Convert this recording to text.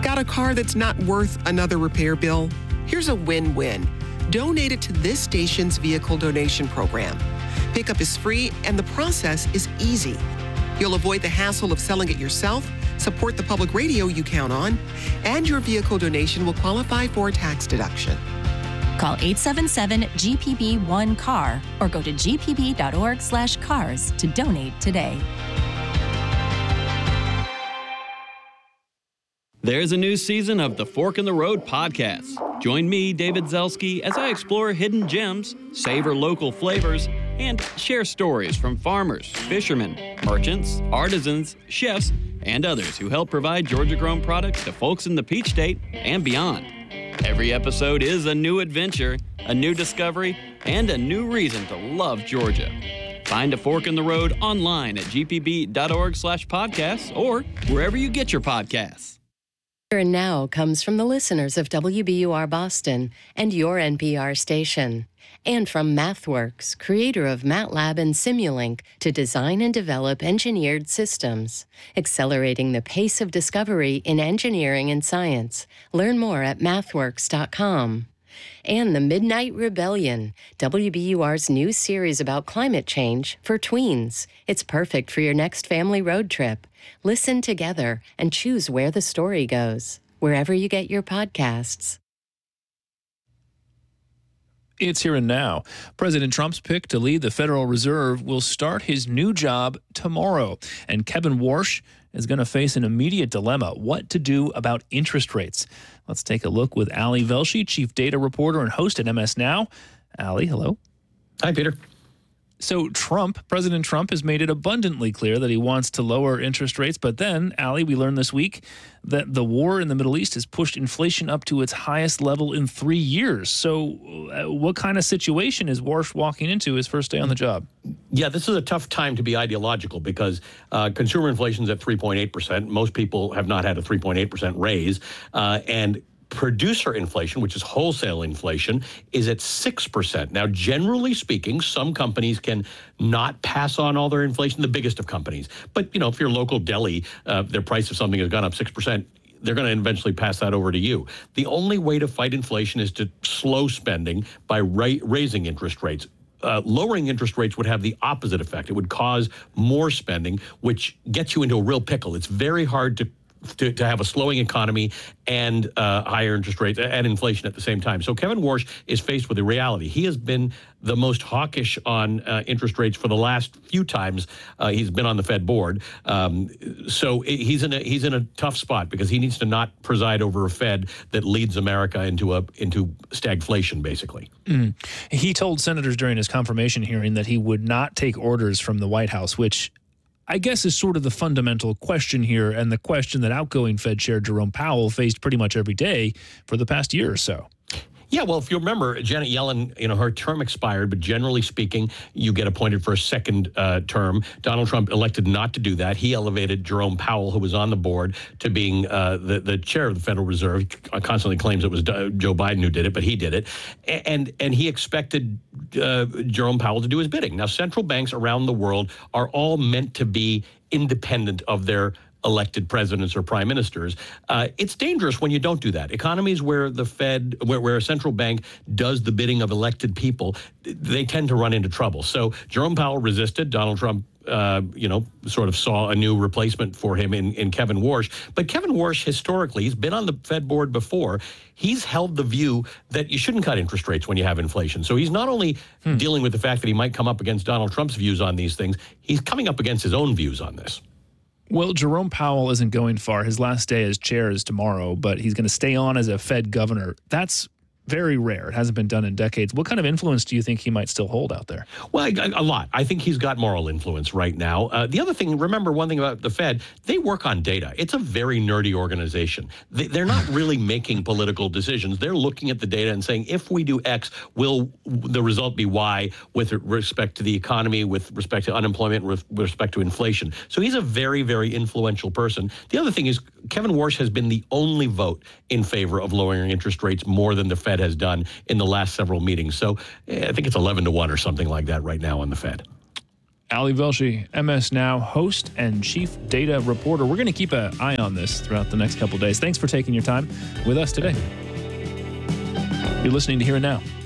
Got a car that's not worth another repair bill? Here's a win-win. Donate it to this station's vehicle donation program. Pickup is free and the process is easy. You'll avoid the hassle of selling it yourself, support the public radio you count on, and your vehicle donation will qualify for a tax deduction. Call 877-GPB-1-CAR or go to gpb.org/cars to donate today. There's a new season of the Fork in the Road podcast. Join me, David Zelski, as I explore hidden gems, savor local flavors, and share stories from farmers, fishermen, merchants, artisans, chefs, and others who help provide Georgia-grown products to folks in the Peach State and beyond. Every episode is a new adventure, a new discovery, and a new reason to love Georgia. Find a Fork in the Road online at gpb.org/podcasts or wherever you get your podcasts. Here and Now comes from the listeners of WBUR Boston and your NPR station. And from MathWorks, creator of MATLAB and Simulink, to design and develop engineered systems, accelerating the pace of discovery in engineering and science. Learn more at mathworks.com. And The Midnight Rebellion, WBUR's new series about climate change for tweens. It's perfect for your next family road trip. Listen together and choose where the story goes, wherever you get your podcasts. It's Here and Now. President Trump's pick to lead the Federal Reserve will start his new job tomorrow. And Kevin Warsh is going to face an immediate dilemma: what to do about interest rates. Let's take a look with Ali Velshi, chief data reporter and host at MS Now. Ali, hello. Hi, Peter. So President Trump has made it abundantly clear that he wants to lower interest rates. But then, Ali, we learned this week that the war in the Middle East has pushed inflation up to its highest level in 3 years. So what kind of situation is Warsh walking into his first day on the job? Yeah, this is a tough time to be ideological because consumer inflation is at 3.8%. Most people have not had a 3.8% raise. And producer inflation, which is wholesale inflation, is at 6%. Now, generally speaking, some companies can not pass on all their inflation, the biggest of companies. But, you know, if your local deli, their price of something has gone up 6%, they're going to eventually pass that over to you. The only way to fight inflation is to slow spending by raising interest rates. Lowering interest rates would have the opposite effect. It would cause more spending, which gets you into a real pickle. It's very hard to have a slowing economy and higher interest rates and inflation at the same time. So Kevin Warsh is faced with a reality. He has been the most hawkish on interest rates for the last few times he's been on the Fed board. So he's in a tough spot because he needs to not preside over a Fed that leads America into stagflation, basically. He told senators during his confirmation hearing that he would not take orders from the White House, which I guess is sort of the fundamental question here, and the question that outgoing Fed Chair Jerome Powell faced pretty much every day for the past year or so. Yeah, well, if you remember, Janet Yellen, her term expired, but generally speaking, you get appointed for a second term. Donald Trump elected not to do that. He elevated Jerome Powell, who was on the board, to being the chair of the Federal Reserve. He constantly claims it was Joe Biden who did it, but he did it. And he expected Jerome Powell to do his bidding. Now, central banks around the world are all meant to be independent of their elected presidents or prime ministers. It's dangerous when you don't do that. Economies where the Fed, where a central bank does the bidding of elected people, they tend to run into trouble. So Jerome Powell resisted. Donald Trump sort of saw a new replacement for him in Kevin Warsh. But Kevin Warsh, historically, he's been on the Fed board before. He's held the view that you shouldn't cut interest rates when you have inflation. So he's not only dealing with the fact that he might come up against Donald Trump's views on these things, he's coming up against his own views on this. Well, Jerome Powell isn't going far. His last day as chair is tomorrow, but he's going to stay on as a Fed governor. That's very rare. It hasn't been done in decades. What kind of influence do you think he might still hold out there? Well, a lot. I think he's got moral influence right now. The other thing, remember one thing about the Fed, they work on data. It's a very nerdy organization. They're not really making political decisions. They're looking at the data and saying, if we do X, will the result be Y with respect to the economy, with respect to unemployment, with respect to inflation. So he's a very, very influential person. The other thing is Kevin Warsh has been the only vote in favor of lowering interest rates more than the Fed has done in the last several meetings. So I think it's 11-1 or something like that right now on the Fed. Ali Velshi, MS Now host and chief data reporter. We're going to keep an eye on this throughout the next couple of days. Thanks for taking your time with us today. You're listening to Here and Now.